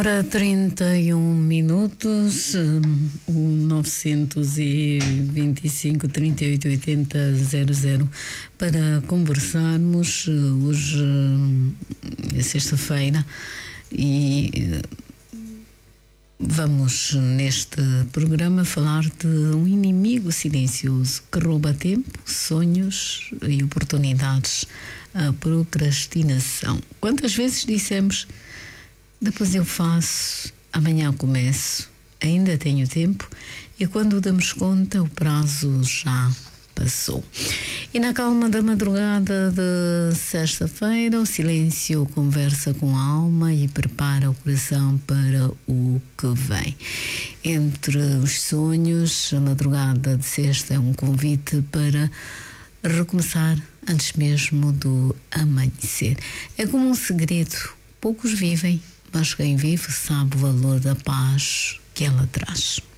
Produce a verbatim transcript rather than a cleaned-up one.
Para trinta e um minutos, hum, o novecentos e vinte e cinco, trinta e oito, oitenta, zero zero, para conversarmos. Hoje hum, é sexta-feira e hum, vamos neste programa falar de um inimigo silencioso que rouba tempo, sonhos e oportunidades: a procrastinação. Quantas vezes dissemos: depois eu faço, amanhã começo, ainda tenho tempo, e quando damos conta o prazo já passou. E na calma da madrugada de sexta-feira, o silêncio conversa com a alma e prepara o coração para o que vem. Entre os sonhos, a madrugada de sexta é um convite para recomeçar antes mesmo do amanhecer. É como um segredo, poucos vivem, mas quem vive sabe o valor da paz que ela traz.